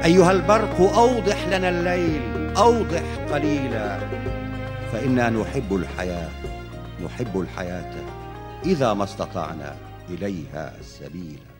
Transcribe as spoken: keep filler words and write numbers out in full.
أيها البرق أوضح لنا الليل، أوضح قليلا، فإنا نحب الحياة، نحب الحياة إذا ما استطعنا إليها سبيلا.